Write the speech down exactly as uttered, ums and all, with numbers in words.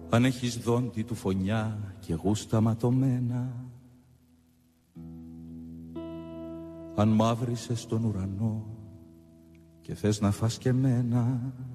αν έχεις δόντι του φωνιά και γούστα ματωμένα, αν μαύρισες τον ουρανό και θες να φας και μένα,